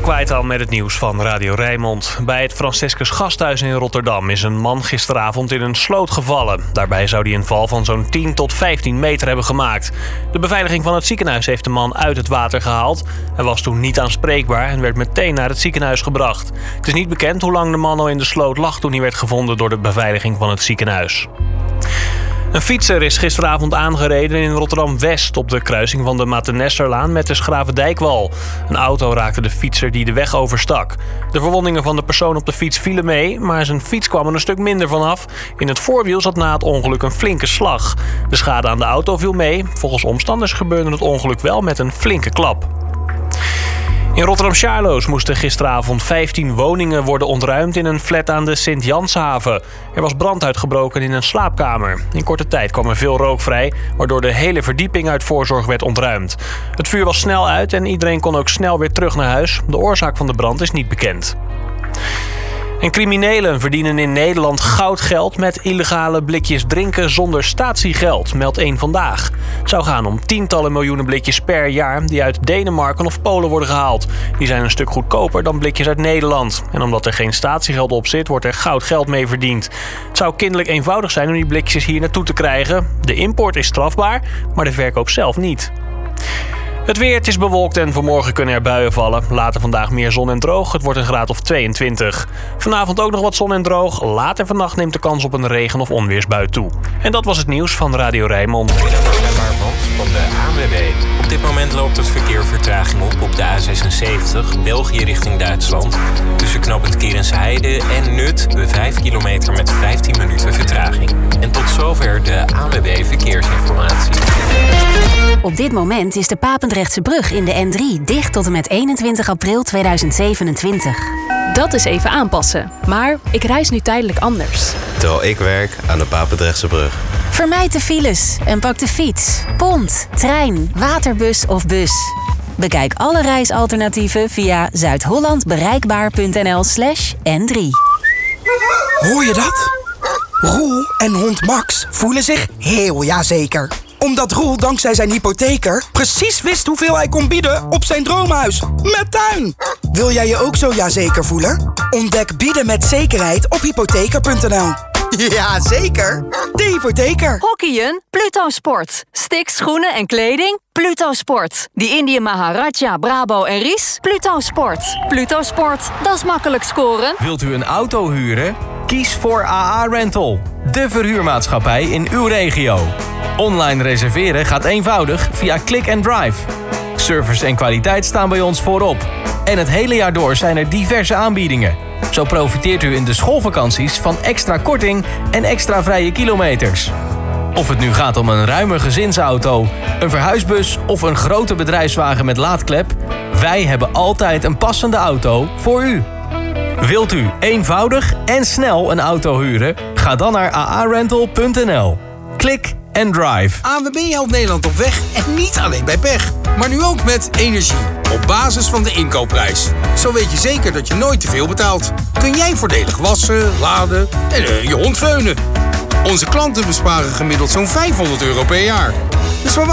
Kwijt al met het nieuws van Radio Rijnmond. Bij het Franciscus Gasthuis in Rotterdam is een man gisteravond in een sloot gevallen. Daarbij zou hij een val van zo'n 10 tot 15 meter hebben gemaakt. De beveiliging van het ziekenhuis heeft de man uit het water gehaald. Hij was toen niet aanspreekbaar en werd meteen naar het ziekenhuis gebracht. Het is niet bekend hoe lang de man al in de sloot lag toen hij werd gevonden door de beveiliging van het ziekenhuis. Een fietser is gisteravond aangereden in Rotterdam-West op de kruising van de Matennesserlaan met de Schravendijkwal. Een auto raakte de fietser die de weg overstak. De verwondingen van de persoon op de fiets vielen mee, maar zijn fiets kwam er een stuk minder vanaf. In het voorwiel zat na het ongeluk een flinke slag. De schade aan de auto viel mee. Volgens omstanders gebeurde het ongeluk wel met een flinke klap. In Rotterdam-Charloes moesten gisteravond 15 woningen worden ontruimd in een flat aan de Sint-Janshaven. Er was brand uitgebroken in een slaapkamer. In korte tijd kwam er veel rook vrij, waardoor de hele verdieping uit voorzorg werd ontruimd. Het vuur was snel uit en iedereen kon ook snel weer terug naar huis. De oorzaak van de brand is niet bekend. En criminelen verdienen in Nederland goudgeld met illegale blikjes drinken zonder statiegeld, meldt Eén Vandaag. Het zou gaan om tientallen miljoenen blikjes per jaar die uit Denemarken of Polen worden gehaald. Die zijn een stuk goedkoper dan blikjes uit Nederland. En omdat er geen statiegeld op zit, wordt er goudgeld mee verdiend. Het zou kinderlijk eenvoudig zijn om die blikjes hier naartoe te krijgen. De import is strafbaar, maar de verkoop zelf niet. Het weer, het is bewolkt en vanmorgen kunnen er buien vallen. Later vandaag meer zon en droog. Het wordt een graad of 22. Vanavond ook nog wat zon en droog. Later vannacht neemt de kans op een regen- of onweersbui toe. En dat was het nieuws van Radio Rijnmond. Van de ANWB. Op dit moment loopt het verkeer vertraging op de A76, België richting Duitsland. Tussen knooppunt Kerensheide en Nut, 5 kilometer met 15 minuten vertraging. En tot zover de ANWB Verkeersinformatie. Op dit moment is de Papendrechtse brug in de N3 dicht tot en met 21 april 2027. Dat is even aanpassen. Maar ik reis nu tijdelijk anders. Terwijl ik werk aan de Papendrechtse brug. Vermijd de files en pak de fiets, pont, trein, waterbus of bus. Bekijk alle reisalternatieven via zuidhollandbereikbaar.nl/N3. Hoor je dat? Roel en hond Max voelen zich heel jazeker. Omdat Roel dankzij zijn hypotheker precies wist hoeveel hij kon bieden op zijn droomhuis. Met tuin! Wil jij je ook zo jazeker voelen? Ontdek bieden met zekerheid op hypotheker.nl. Ja, zeker. De hypotheker. Hockeyen? Pluto Sport. Sticks, schoenen en kleding? Pluto Sport. Die Indië Maharaja, Brabo en Ries? Pluto Sport. Pluto Sport, dat is makkelijk scoren. Wilt u een auto huren? Kies voor AA Rental. De verhuurmaatschappij in uw regio. Online reserveren gaat eenvoudig via Click and Drive. Service en kwaliteit staan bij ons voorop. En het hele jaar door zijn er diverse aanbiedingen. Zo profiteert u in de schoolvakanties van extra korting en extra vrije kilometers. Of het nu gaat om een ruime gezinsauto, een verhuisbus of een grote bedrijfswagen met laadklep, wij hebben altijd een passende auto voor u. Wilt u eenvoudig en snel een auto huren? Ga dan naar aarental.nl. Klik and drive. ANWB helpt Nederland op weg en niet alleen bij pech. Maar nu ook met energie. Op basis van de inkoopprijs. Zo weet je zeker dat je nooit te veel betaalt. Kun jij voordelig wassen, laden en je hond veunen. Onze klanten besparen gemiddeld zo'n €500 per jaar. Dus waar